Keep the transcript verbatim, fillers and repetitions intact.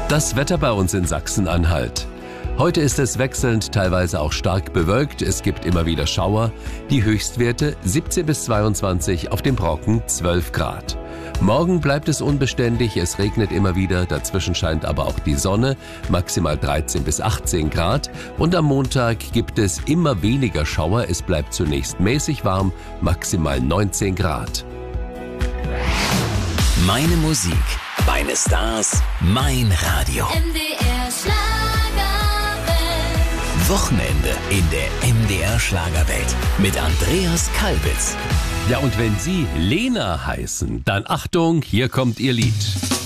Das Wetter bei uns in Sachsen-Anhalt. Heute ist es wechselnd, teilweise auch stark bewölkt. Es gibt immer wieder Schauer. Die Höchstwerte siebzehn bis zweiundzwanzig, auf dem Brocken zwölf Grad. Morgen bleibt es unbeständig, es regnet immer wieder, dazwischen scheint aber auch die Sonne, maximal dreizehn bis achtzehn Grad. Und am Montag gibt es immer weniger Schauer, es bleibt zunächst mäßig warm, maximal neunzehn Grad. Meine Musik, meine Stars, mein Radio. M D R Schlagerwelt. Wochenende in der M D R Schlagerwelt mit Andreas Kalbitz. Ja, und wenn Sie Lena heißen, dann Achtung, hier kommt Ihr Lied.